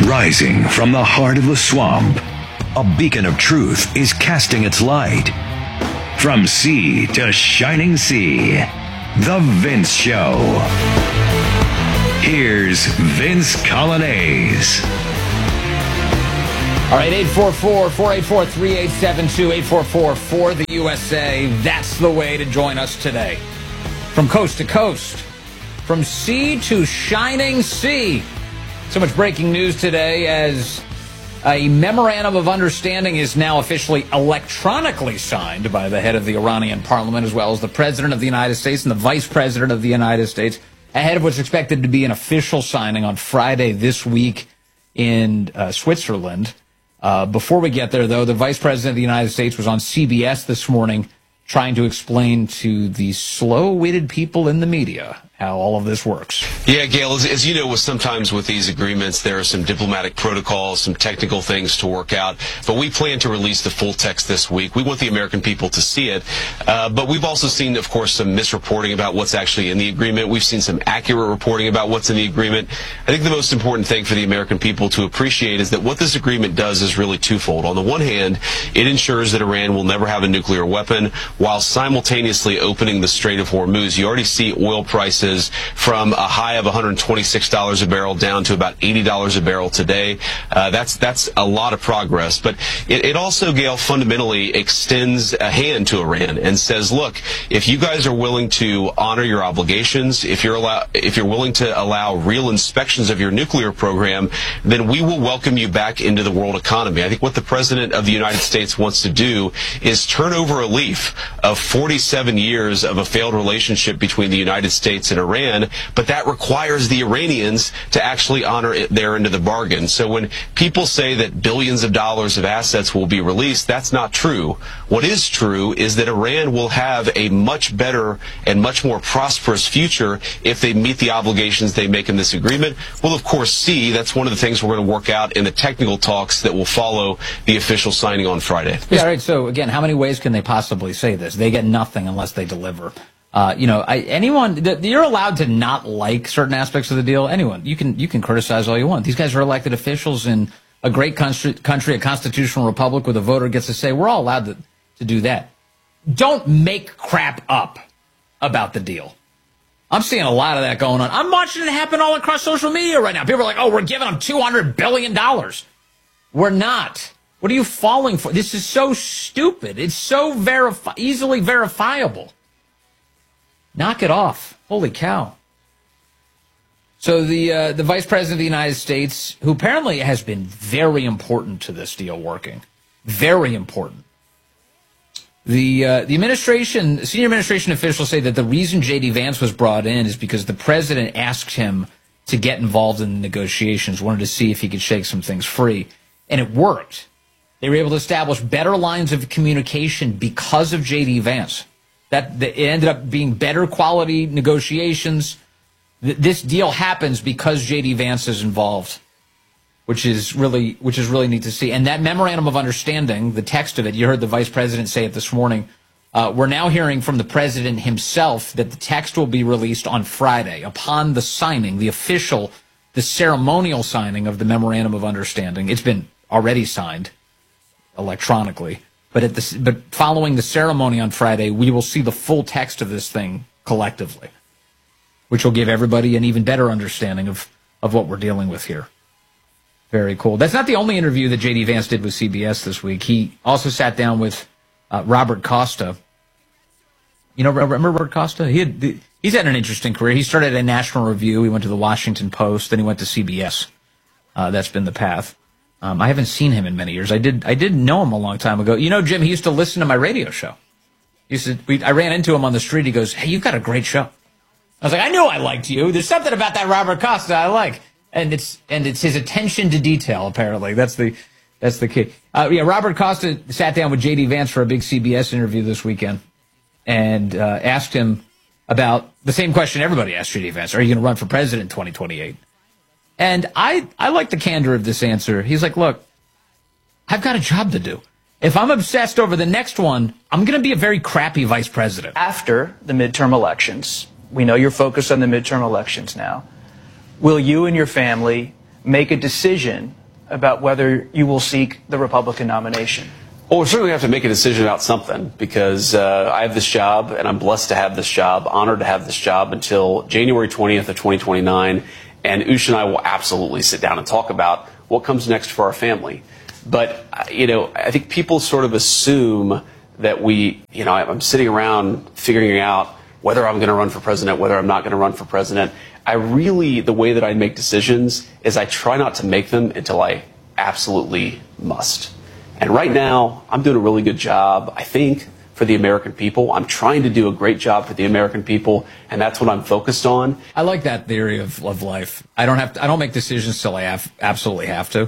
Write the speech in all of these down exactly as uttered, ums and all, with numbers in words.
Rising from the heart of the swamp, a beacon of truth is casting its light. From sea to shining sea, The Vince Show. Here's Vince Coglianese. All right, eight four four, four eight four, three eight seven two, eight four four, four the U S A. That's the way to join us today. From coast to coast, from sea to shining sea. So much breaking news today as a memorandum of understanding is now officially electronically signed by the head of the Iranian parliament, as well as the president of the United States and the vice president of the United States, ahead of what's expected to be an official signing on Friday this week in uh, Switzerland. Uh, before we get there, though, the vice president of the United States was on C B S this morning trying to explain to the slow-witted people in the media how all of this works. Yeah, Gail, as, as you know, sometimes with these agreements, there are some diplomatic protocols, some technical things to work out, but we plan to release the full text this week. We want the American people to see it, uh, but we've also seen, of course, some misreporting about what's actually in the agreement. We've seen some accurate reporting about what's in the agreement. I think the most important thing for the American people to appreciate is that what this agreement does is really twofold. On the one hand, it ensures that Iran will never have a nuclear weapon, while simultaneously opening the Strait of Hormuz. You already see oil prices from a high of one hundred twenty-six dollars a barrel down to about eighty dollars a barrel today. Uh, that's that's a lot of progress. But it, it also, Gail, fundamentally extends a hand to Iran and says, look, if you guys are willing to honor your obligations, if you're allow, if you're willing to allow real inspections of your nuclear program, then we will welcome you back into the world economy. I think what the president of the United States wants to do is turn over a leaf of forty-seven years of a failed relationship between the United States and Iran, but that requires the Iranians to actually honor it their end of the bargain. So when people say that billions of dollars of assets will be released, that's not true. What is true is that Iran will have a much better and much more prosperous future if they meet the obligations they make in this agreement. We'll, of course, see. That's one of the things we're going to work out in the technical talks that will follow the official signing on Friday. Yeah, all right. So, again, how many ways can they possibly say this? They get nothing unless they deliver. Uh, you know, I, anyone, you're allowed to not like certain aspects of the deal. Anyone, you can you can criticize all you want. These guys are elected officials in a great country, country, a constitutional republic where the voter gets to say. We're all allowed to, to do that. Don't make crap up about the deal. I'm seeing a lot of that going on. I'm watching it happen all across social media right now. People are like, oh, we're giving them two hundred billion dollars. We're not. What are you falling for? This is so stupid. It's so verifi- easily verifiable. Knock it off. Holy cow. So the uh, the vice president of the United States, who apparently has been very important to this deal working, very important. The uh, the administration, senior administration officials say that the reason J D Vance was brought in is because the president asked him to get involved in the negotiations, wanted to see if he could shake some things free, and it worked. They were able to establish better lines of communication because of J D Vance. That, that it ended up being better quality negotiations. This deal happens because J D Vance is involved, which is really which is really neat to see. And that memorandum of understanding, the text of it, you heard the vice president say it this morning. Uh, we're now hearing from the president himself that the text will be released on Friday upon the signing, the official, the ceremonial signing of the memorandum of understanding. It's been already signed electronically. But at the, but following the ceremony on Friday, we will see the full text of this thing collectively, which will give everybody an even better understanding of, of what we're dealing with here. Very cool. That's not the only interview that J D Vance did with C B S this week. He also sat down with uh, Robert Costa. You know, remember Robert Costa? He had, he's had an interesting career. He started at National Review. He went to the Washington Post. Then he went to C B S. Uh, that's been the path. Um, I haven't seen him in many years. I did I did know him a long time ago. You know, Jim, he used to listen to my radio show. He used to, we, I ran into him on the street. He goes, hey, you've got a great show. I was like, I knew I liked you. There's something about that Robert Costa I like. And it's and it's his attention to detail, apparently. That's the that's the key. Uh, yeah, Robert Costa sat down with J D Vance for a big C B S interview this weekend and uh, asked him about the same question everybody asked J D Vance. Are you going to run for president in twenty twenty-eight? And I, I like the candor of this answer. He's like, look, I've got a job to do. If I'm obsessed over the next one, I'm going to be a very crappy vice president. After the midterm elections, we know you're focused on the midterm elections now. Will you and your family make a decision about whether you will seek the Republican nomination? Well, we certainly have to make a decision about something because uh, I have this job and I'm blessed to have this job, honored to have this job until January twentieth of twenty twenty-nine. And Ush and I will absolutely sit down and talk about what comes next for our family. But, you know, I think people sort of assume that we, you know, I'm sitting around figuring out whether I'm going to run for president, whether I'm not going to run for president. I really, the way that I make decisions is I try not to make them until I absolutely must. And right now, I'm doing a really good job, I think, for the American people. I'm trying to do a great job for the American people, and that's what I'm focused on. I like that theory of, of life. I don't have to, I don't make decisions till I have, absolutely have to.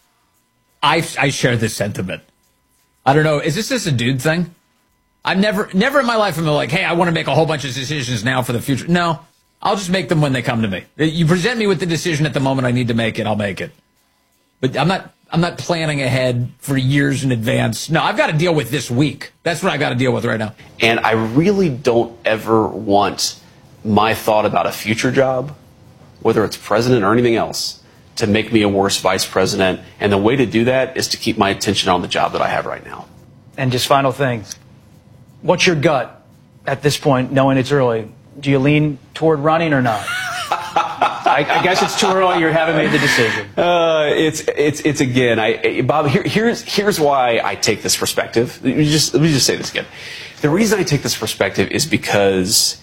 I, I share this sentiment. I don't know. Is this just a dude thing? I've never, never in my life am I like, hey, I want to make a whole bunch of decisions now for the future. No, I'll just make them when they come to me. You present me with the decision at the moment I need to make it, I'll make it. But I'm not, I'm not planning ahead for years in advance. No, I've got to deal with this week. That's what I got to deal with right now. And I really don't ever want my thought about a future job, whether it's president or anything else, to make me a worse vice president. And the way to do that is to keep my attention on the job that I have right now. And just final thing, what's your gut at this point, knowing it's early? Do you lean toward running or not? I, I guess it's too early. You haven't made the decision. Uh, it's it's it's again. I Bob. Here, here's here's why I take this perspective. Let me just let me just say this again. The reason I take this perspective is because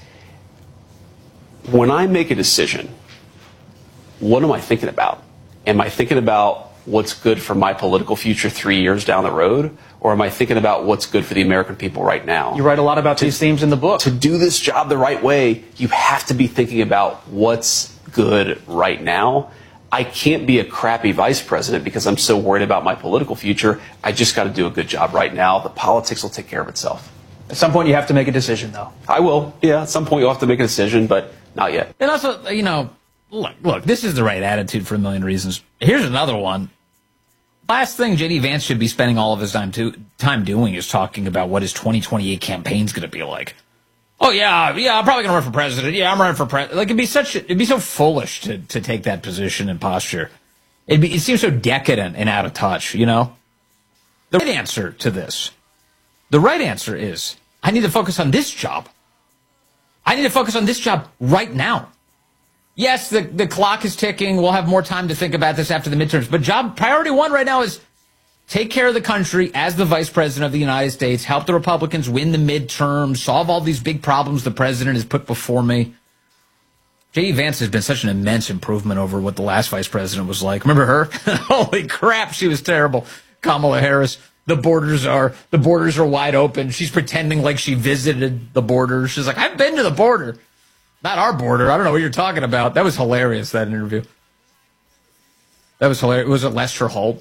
when I make a decision, what am I thinking about? Am I thinking about what's good for my political future three years down the road? Or am I thinking about what's good for the American people right now? You write a lot about to, these themes in the book. To do this job the right way, you have to be thinking about what's good right now. I can't be a crappy vice president because I'm so worried about my political future. I just got to do a good job right now. The politics will take care of itself. At some point, you have to make a decision, though. I will. Yeah, at some point, you'll have to make a decision, but not yet. And also, you know, look, look, this is the right attitude for a million reasons. Here's another one. Last thing J D Vance should be spending all of his time to, time doing is talking about what his twenty twenty-eight campaign's going to be like. Oh yeah, yeah, I'm probably going to run for president. Yeah, I'm running for president. Like it'd be such, it'd be so foolish to to take that position and posture. It'd be, it seems so decadent and out of touch. You know, the right answer to this, the right answer is I need to focus on this job. I need to focus on this job right now. Yes, the, the clock is ticking. We'll have more time to think about this after the midterms. But job priority one right now is take care of the country as the vice president of the United States, help the Republicans win the midterms, solve all these big problems the president has put before me. J D Vance has been such an immense improvement over what the last vice president was like. Remember her? Holy crap, she was terrible. Kamala Harris. The borders are the borders are wide open. She's pretending like she visited the border. She's like, I've been to the border. Not our border. I don't know what you're talking about. That was hilarious, that interview. That was hilarious. Was it Lester Holt?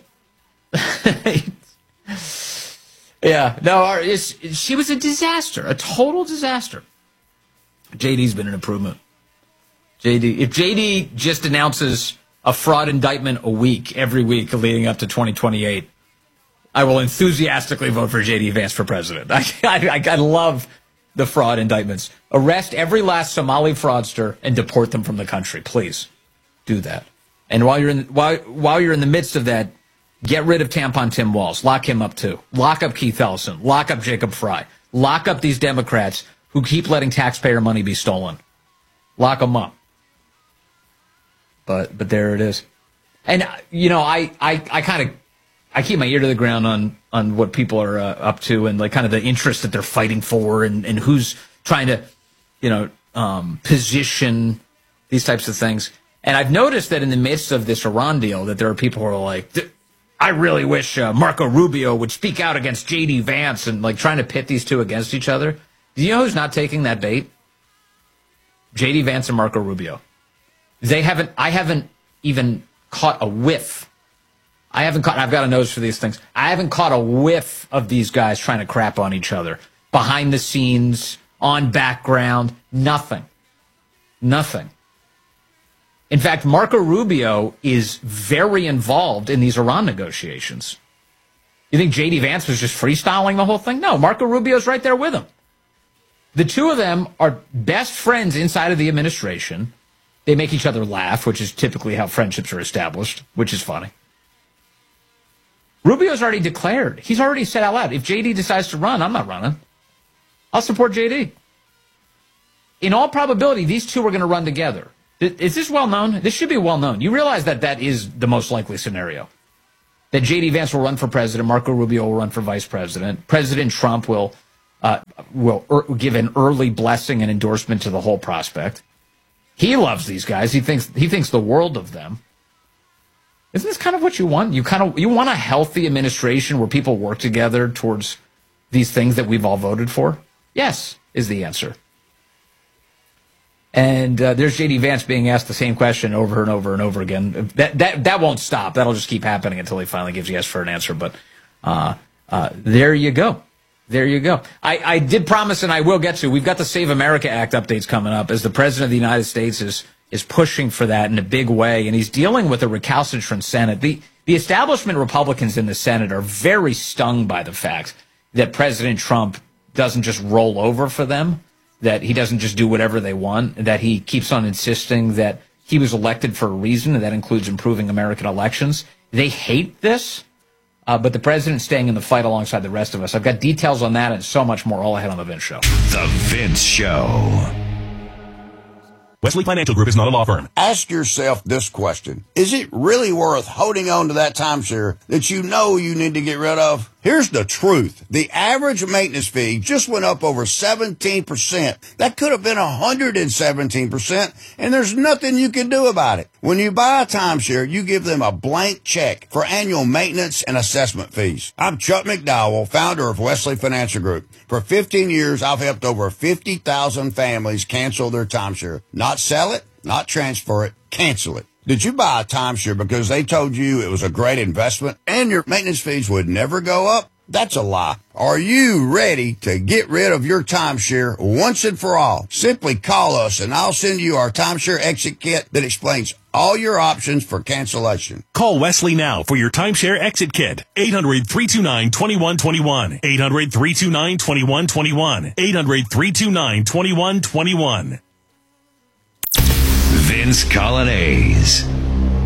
Yeah. No, our, it's, she was a disaster. A total disaster. J D's been an improvement. J D, if J D just announces a fraud indictment a week, every week leading up to twenty twenty-eight, I will enthusiastically vote for J D Vance for president. I, I, I love the fraud indictments. Arrest every last Somali fraudster and deport them from the country. Please do that. And while you're in while while you're in the midst of that, get rid of Tampon Tim Walz. Lock him up too. Lock up Keith Ellison. Lock up Jacob Fry. Lock up these Democrats who keep letting taxpayer money be stolen. Lock them up. But but there it is. And you know, I I, I kind of I keep my ear to the ground on, on what people are uh, up to and like kind of the interest that they're fighting for and, and who's trying to, you know, um, position these types of things. And I've noticed that in the midst of this Iran deal that there are people who are like, I really wish uh, Marco Rubio would speak out against J D Vance and like trying to pit these two against each other. Do you know who's not taking that bait? J D Vance and Marco Rubio. They haven't, I haven't even caught a whiff. I haven't caught, I've got a nose for these things. I haven't caught a whiff of these guys trying to crap on each other. Behind the scenes, on background, nothing. Nothing. In fact, Marco Rubio is very involved in these Iran negotiations. You think J D Vance was just freestyling the whole thing? No, Marco Rubio's right there with him. The two of them are best friends inside of the administration. They make each other laugh, which is typically how friendships are established, which is funny. Rubio's already declared. He's already said out loud, if J D decides to run, I'm not running. I'll support J D. In all probability, these two are going to run together. Is this well known? This should be well known. You realize that that is the most likely scenario. That J D Vance will run for president, Marco Rubio will run for vice president. President Trump will uh, will er- give an early blessing and endorsement to the whole prospect. He loves these guys. He thinks he thinks the world of them. Isn't this kind of what you want? You kind of you want a healthy administration where people work together towards these things that we've all voted for? Yes, is the answer. And uh, there's J D Vance being asked the same question over and over and over again. That that that won't stop. That'll just keep happening until he finally gives yes for an answer. But uh, uh, there you go. There you go. I, I did promise, and I will get to, we've got the Save America Act updates coming up as the President of the United States is is pushing for that in a big way, and he's dealing with a recalcitrant Senate. The, the establishment Republicans in the Senate are very stung by the fact that President Trump doesn't just roll over for them, that he doesn't just do whatever they want, that he keeps on insisting that he was elected for a reason, and that includes improving American elections. They hate this. Uh, but the president's staying in the fight alongside the rest of us. I've got details on that and so much more all ahead on The Vince Show. The Vince Show. Wesley Financial Group is not a law firm. Ask yourself this question. Is it really worth holding on to that timeshare that you know you need to get rid of? Here's the truth. The average maintenance fee just went up over seventeen percent. That could have been one hundred seventeen percent, and there's nothing you can do about it. When you buy a timeshare, you give them a blank check for annual maintenance and assessment fees. I'm Chuck McDowell, founder of Wesley Financial Group. For fifteen years, I've helped over fifty thousand families cancel their timeshare. Not sell it, not transfer it, cancel it. Did you buy a timeshare because they told you it was a great investment and your maintenance fees would never go up? That's a lie. Are you ready to get rid of your timeshare once and for all? Simply call us and I'll send you our timeshare exit kit that explains all your options for cancellation. Call Wesley now for your timeshare exit kit. eight hundred, three two nine, two one two one. eight hundred, three two nine, two one two one. eight hundred, three two nine, two one two one. Vince Colonnese.